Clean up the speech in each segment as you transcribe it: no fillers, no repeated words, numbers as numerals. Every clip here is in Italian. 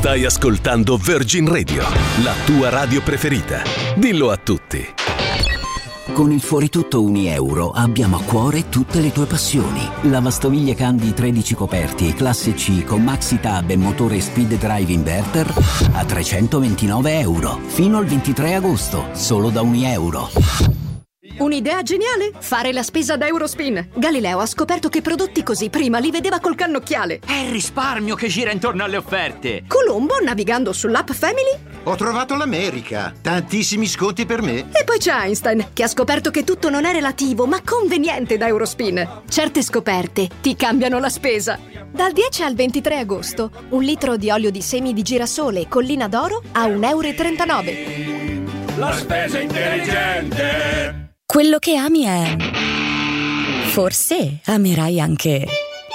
Stai ascoltando Virgin Radio, la tua radio preferita. Dillo a tutti. Con il Fuoritutto €1 abbiamo a cuore tutte le tue passioni. Lavastoviglie Candy 13 coperti classe C con Maxi Tab e motore Speed Drive Inverter a €329. Fino al 23 agosto, solo da €1. Un'idea geniale? Fare la spesa da Eurospin. Galileo ha scoperto che prodotti così prima li vedeva col cannocchiale. È il risparmio che gira intorno alle offerte. Colombo, navigando sull'app Family, ho trovato l'America. Tantissimi sconti per me. e poi c'è Einstein, che ha scoperto che tutto non è relativo, ma conveniente da Eurospin. Certe scoperte ti cambiano la spesa. Dal 10 al 23 agosto, 1 litro di olio di semi di girasole e collina d'oro a €1,39. La spesa intelligente. Quello che ami è... Forse amerai anche...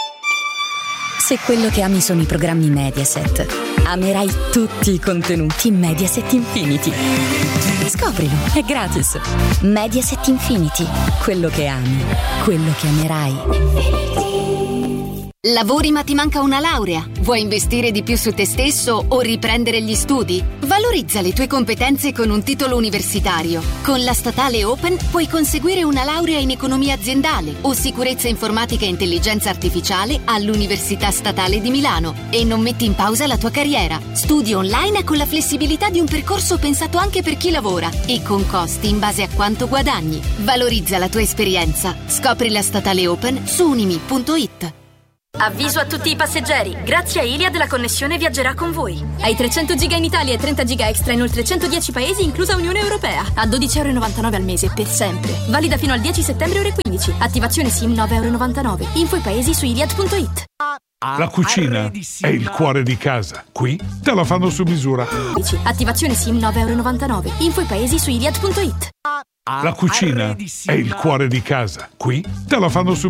Se quello che ami sono i programmi Mediaset, amerai tutti i contenuti Mediaset Infinity. Scoprilo, è gratis. Mediaset Infinity. Quello che ami, quello che amerai. Lavori ma ti manca una laurea? Vuoi investire di più su te stesso o riprendere gli studi? Valorizza le tue competenze con un titolo universitario. Con la Statale Open puoi conseguire una laurea in economia aziendale o sicurezza informatica e intelligenza artificiale all'Università Statale di Milano e non metti in pausa la tua carriera. Studi online con la flessibilità di un percorso pensato anche per chi lavora e con costi in base a quanto guadagni. Valorizza la tua esperienza. Scopri la Statale Open su unimi.it. Avviso a tutti i passeggeri, grazie a Iliad la connessione viaggerà con voi. Hai 300 giga in Italia e 30 giga extra in oltre 110 paesi, inclusa Unione Europea. A €12,99 al mese, per sempre. Valida fino al 10 settembre ore 15. Attivazione SIM €9,99. Info e paesi su iliad.it. La cucina è il cuore di casa. Qui te la fanno su misura. Attivazione SIM €9,99. Info e paesi su iliad.it. La cucina è il cuore di casa. Qui te la fanno su